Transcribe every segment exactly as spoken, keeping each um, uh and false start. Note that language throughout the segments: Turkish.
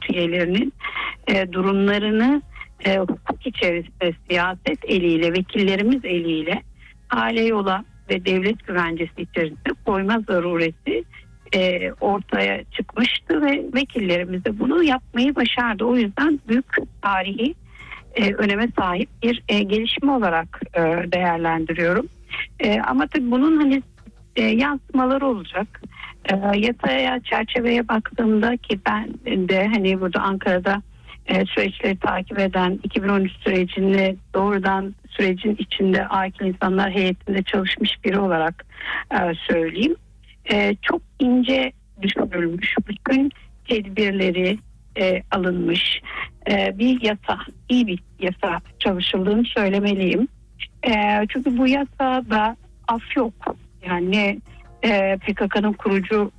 üyelerinin e, durumlarını e, hukuk içerisinde siyaset eliyle, vekillerimiz eliyle aile yola ve devlet güvencesi içerisinde koyma zarureti e, ortaya çıkmıştı ve vekillerimiz de bunu yapmayı başardı. O yüzden büyük tarihi e, öneme sahip bir e, gelişme olarak e, değerlendiriyorum. E, ama tabii bunun hani e, yansımaları olacak. E, yasaya, çerçeveye baktığımda ki ben de hani burada Ankara'da e, süreçleri takip eden, iki bin on üç sürecini doğrudan sürecin içinde akil insanlar heyetinde çalışmış biri olarak e, söyleyeyim. E, çok ince düşünülmüş, bütün tedbirleri e, alınmış e, bir yasa, iyi bir yasa çalışıldığını söylemeliyim. E, çünkü bu yasada af yok. Yani e, P K K'nın kurucu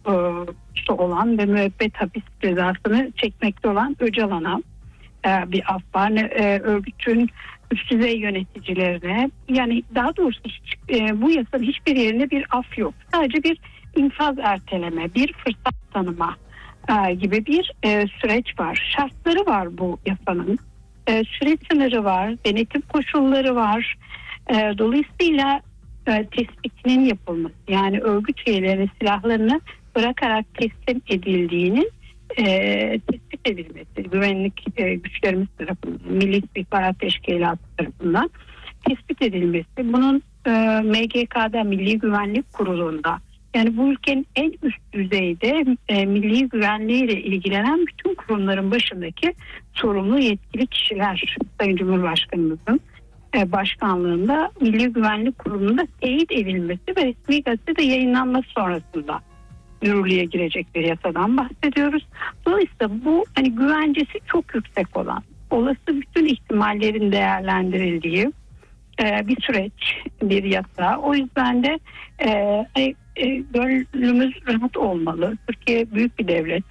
e, olan ve müebbet hapis cezasını çekmekte olan Öcalan'a e, bir af var. E, örgütün üst düzey yöneticilerine, yani daha doğrusu hiç, e, bu yasanın hiçbir yerinde bir af yok. Sadece bir infaz erteleme, bir fırsat tanıma e, gibi bir e, süreç var. Şartları var bu yasanın. E, süre sınırı var, denetim koşulları var. E, dolayısıyla e, tespitinin yapılması, yani örgüt üyelerinin silahlarını bırakarak teslim edildiğinin e, tespit edilmesi, güvenlik e, güçlerimiz tarafından, Milli İstihbarat Teşkilatı tarafından tespit edilmesi, bunun e, M G K'da, Milli Güvenlik Kurulu'nda, yani bu ülkenin en üst düzeyde e, milli güvenliğiyle ilgilenen bütün kurumların başındaki sorumlu yetkili kişiler, Sayın Cumhurbaşkanımızın e, başkanlığında Milli Güvenlik Kurulu'nda teyit edilmesi ve resmi gazetede yayınlanması sonrasında yürürlüğe girecek bir yasadan bahsediyoruz. Dolayısıyla bu hani güvencesi çok yüksek olan, olası bütün ihtimallerin değerlendirildiği e, bir süreç, bir yasa. O yüzden de e, e, gönlümüz rahat olmalı. Türkiye büyük bir devlet.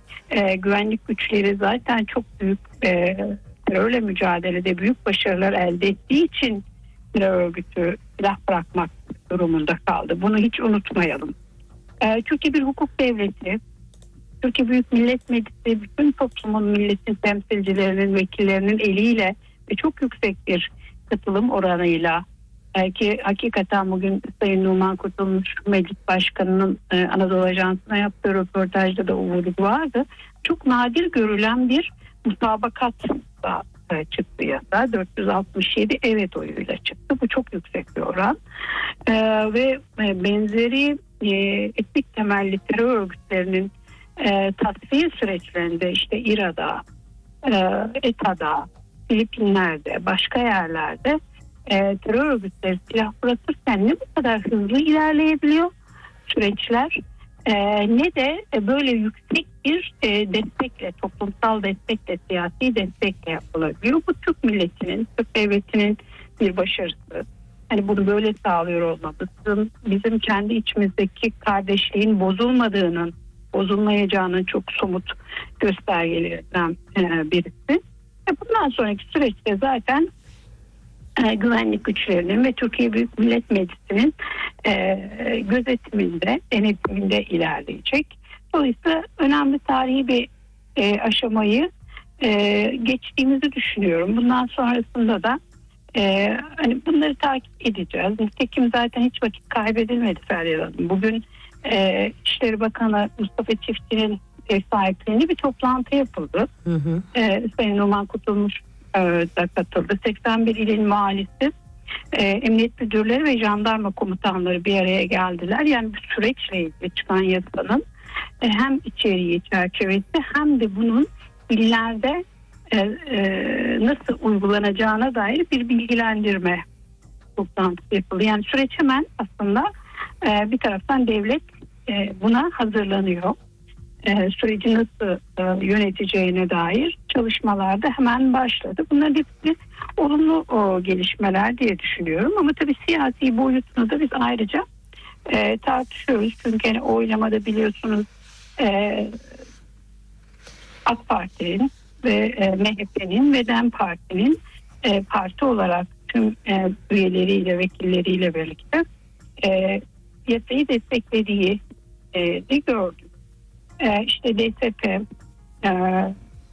E, güvenlik güçleri zaten çok büyük e, terörle mücadelede büyük başarılar elde ettiği için terör örgütü silah bırakmak durumunda kaldı. Bunu hiç unutmayalım. E, Türkiye bir hukuk devleti. Türkiye Büyük Millet Meclisi bütün toplumun, milletin temsilcilerinin, vekillerinin eliyle ve çok yüksek bir katılım oranıyla, ki hakikaten bugün Sayın Numan Kurtulmuş Meclis Başkanı'nın e, Anadolu Ajansı'na yaptığı röportajda da o vurgu vardı. Çok nadir görülen bir mutabakatla e, çıktı yasa. dört yüz altmış yedi evet oyuyla çıktı. Bu çok yüksek bir oran. E, ve e, benzeri e, etnik temelli terör örgütlerinin e, tasfiye süreçlerinde işte İRA'da, e, E T A'da, Filipinler'de, başka yerlerde e, terör örgütleri silah bırakırken ne bu kadar hızlı ilerleyebiliyor süreçler, e, ne de e, böyle yüksek bir e, destekle, toplumsal destekle, siyasi destekle yapılabiliyor. Bu Türk milletinin, Türk devletinin bir başarısı. Hani bunu böyle sağlıyor olmamızın, bizim kendi içimizdeki kardeşliğin bozulmadığının, bozulmayacağının çok somut göstergelerinden e, birisi. Bundan sonraki süreçte zaten e, güvenlik güçlerinin ve Türkiye Büyük Millet Meclisi'nin e, gözetiminde, denetiminde ilerleyecek. Dolayısıyla önemli tarihi bir e, aşamayı e, geçtiğimizi düşünüyorum. Bundan sonrasında da e, hani bunları takip edeceğiz. Nitekim zaten hiç vakit kaybedilmedi Feryal Hanım. Bugün e, İçişleri Bakanı Mustafa Çiftçi'nin ev sahipliğinde bir toplantı yapıldı. Hı hı. Ee, Sayın Numan Kurtulmuş e, da katıldı. seksen bir ilin valisi, e, emniyet müdürleri ve jandarma komutanları bir araya geldiler. Yani bu süreçle ilgili çıkan yasanın e, hem içeriği, çerçevesi hem de bunun illerde e, e, nasıl uygulanacağına dair bir bilgilendirme toplantısı yapıldı. Yani süreç hemen aslında e, bir taraftan devlet e, buna hazırlanıyor. E, süreci nasıl e, yöneteceğine dair çalışmalarda hemen başladı. Bunların hepsi olumlu o, gelişmeler diye düşünüyorum. Ama tabii siyasi boyutunu da biz ayrıca e, tartışıyoruz. Çünkü yani oylamada biliyorsunuz e, AK Parti'nin ve e, M H P'nin ve DEM Parti'nin e, parti olarak tüm e, üyeleriyle, vekilleriyle birlikte e, yasayı desteklediği e, de gördük. Ee, işte D S P, e,